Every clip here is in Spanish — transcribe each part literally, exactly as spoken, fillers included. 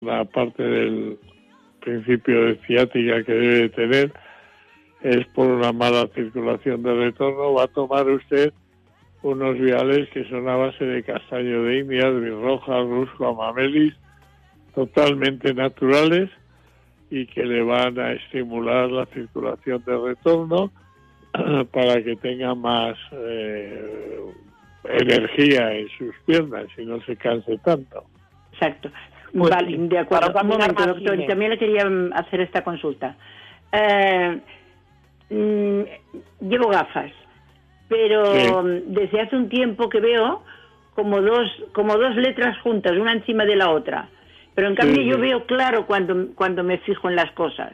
la parte del principio de ciática que debe tener es por una mala circulación de retorno. Va a tomar usted unos viales que son a base de castaño de India, birroja, rusco, amamelis, totalmente naturales y que le van a estimular la circulación de retorno para que tenga más eh, energía en sus piernas y no se canse tanto. Exacto. Pues vale, de acuerdo. Un momento, doctor, y también le quería hacer esta consulta. Eh, mmm, llevo gafas, pero sí. Desde hace un tiempo que veo como dos como dos letras juntas, una encima de la otra. Pero en cambio sí, yo sí. veo claro cuando cuando me fijo en las cosas.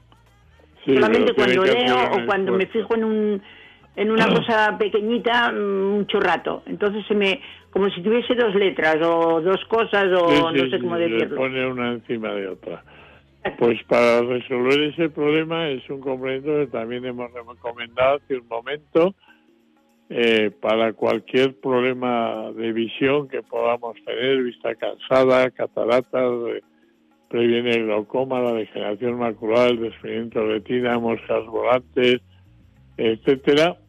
Sí, solamente cuando leo o cuando me fijo en un en una cosa pequeñita mucho rato. Entonces se me como si tuviese dos letras o dos cosas o sí, no sí, sé cómo sí, decirlo. Le pone una encima de otra. Pues para resolver ese problema es un complemento que también hemos recomendado hace un momento eh, para cualquier problema de visión que podamos tener, vista cansada, cataratas, eh, previene el glaucoma, la degeneración macular, el desprendimiento de retina, moscas volantes, etcétera.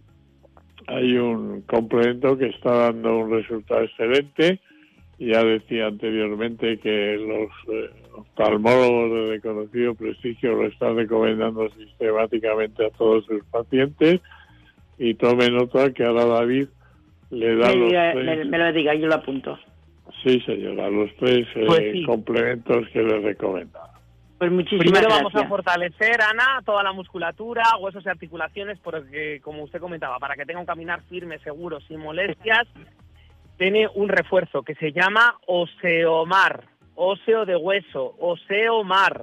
Hay un complemento que está dando un resultado excelente. Ya decía anteriormente que los eh, oftalmólogos de reconocido prestigio lo están recomendando sistemáticamente a todos sus pacientes. Y tome nota que ahora David le da me, los diga, tres... me, me lo diga, yo lo apunto. Sí, señora, los tres eh, pues sí. complementos que le recomiendo. Pues muchísimas Primero gracias. Vamos a fortalecer, Ana, toda la musculatura, huesos y articulaciones, porque, como usted comentaba, para que tenga un caminar firme, seguro, sin molestias, tiene un refuerzo que se llama Oseomar, óseo de hueso, Oseomar.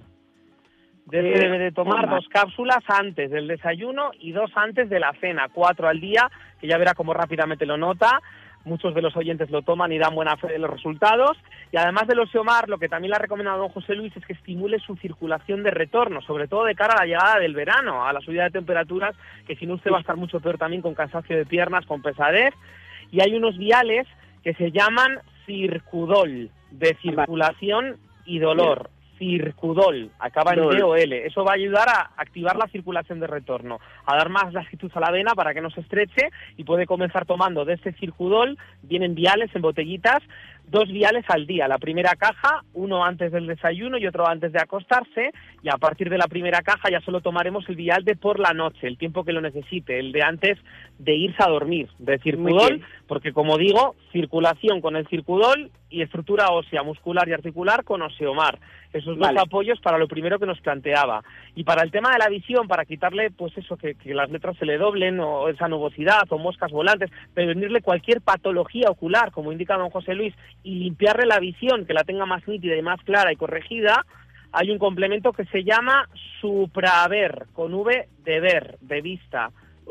Debe, debe de tomar dos cápsulas antes del desayuno y dos antes de la cena, cuatro al día, que ya verá cómo rápidamente lo nota. Muchos de los oyentes lo toman y dan buena fe de los resultados. Y además del Oseomar, lo que también le ha recomendado don José Luis es que estimule su circulación de retorno, sobre todo de cara a la llegada del verano, a la subida de temperaturas, que si no usted va a estar mucho peor también con cansancio de piernas, con pesadez. Y hay unos viales que se llaman Circudol, de circulación y dolor. Circudol, acaba en D o L. Eso va a ayudar a activar la circulación de retorno, a dar más lasitud a la vena para que no se estreche, y puede comenzar tomando de este Circudol. Vienen viales en botellitas, dos viales al día. La primera caja, uno antes del desayuno y otro antes de acostarse, y a partir de la primera caja ya solo tomaremos el vial de por la noche, el tiempo que lo necesite, el de antes de irse a dormir, de Circudol, porque como digo, circulación con el Circudol y estructura ósea, muscular y articular con Oseomar. Esos dos vale. apoyos para lo primero que nos planteaba. Y para el tema de la visión, para quitarle, pues eso, que, que las letras se le doblen, o esa nubosidad, o moscas volantes, prevenirle cualquier patología ocular, como indica don José Luis, y limpiarle la visión, que la tenga más nítida y más clara y corregida, hay un complemento que se llama Supraver, con V de ver, de vista.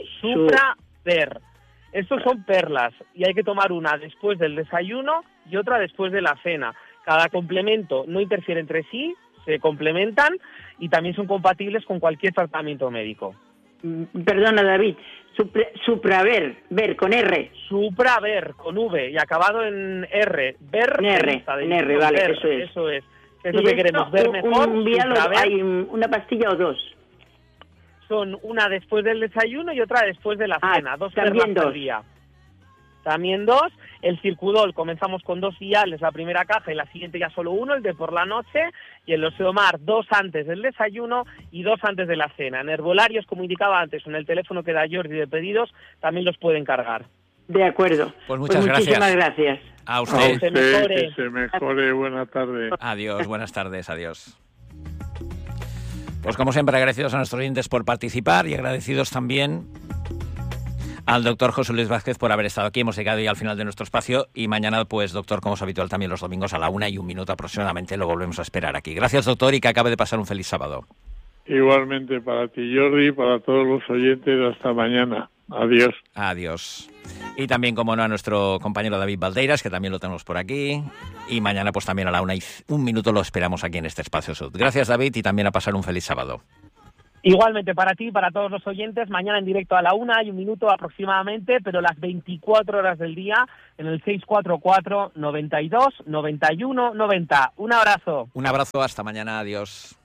Supraver. Estos son perlas, y hay que tomar una después del desayuno y otra después de la cena. Cada complemento no interfiere entre sí, se complementan y también son compatibles con cualquier tratamiento médico. Perdona, David, Supra, Supraver, ver, con R. Supraver, con V, y acabado en R. Ver, en R, vista, en R, vale, ver, eso es. Eso es, es lo que queremos, ver mejor. Un vial, hay una pastilla o dos. Son una después del desayuno y otra después de la ah, cena, dos también perlas dos. al día. También dos. El Circudol, comenzamos con dos viales, la primera caja, y la siguiente ya solo uno, el de por la noche, y el Oseomar, dos antes del desayuno y dos antes de la cena. En herbolarios, como indicaba antes, en el teléfono que da Jordi de pedidos, también los pueden cargar. De acuerdo. Pues muchas pues gracias. Muchísimas gracias. A usted. A usted, que se mejore. Que se mejore. Buena tarde. Adiós, buenas tardes, adiós. Pues como siempre, agradecidos a nuestros oyentes por participar y agradecidos también al doctor José Luis Vázquez por haber estado aquí. Hemos llegado ya al final de nuestro espacio y mañana, pues, doctor, como es habitual también los domingos a la una y un minuto aproximadamente, lo volvemos a esperar aquí. Gracias, doctor, y que acabe de pasar un feliz sábado. Igualmente para ti, Jordi, y para todos los oyentes. Hasta mañana. Adiós. Adiós. Y también, como no, a nuestro compañero David Valdeiras, que también lo tenemos por aquí. Y mañana, pues también a la una y un minuto lo esperamos aquí en este espacio Sud. Gracias, David, y también a pasar un feliz sábado. Igualmente para ti, para todos los oyentes, mañana en directo a la una, hay un minuto aproximadamente, pero las veinticuatro horas del día en el seis cuatro cuatro, noventa y dos, noventa y uno, noventa. Un abrazo. Un abrazo, hasta mañana, adiós.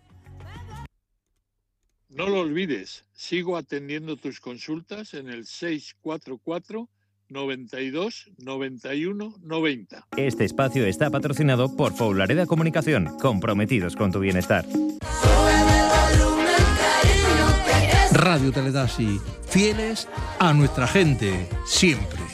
No lo olvides, sigo atendiendo tus consultas en el seis cuatro cuatro, noventa y dos, noventa y uno, noventa. Este espacio está patrocinado por Foulareda Comunicación, comprometidos con tu bienestar. Radio Teledasi, fieles a nuestra gente, siempre.